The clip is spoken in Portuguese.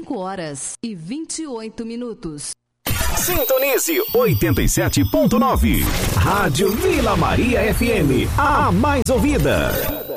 5h28. Sintonize 87.9. Rádio Vila Maria FM, a mais ouvida.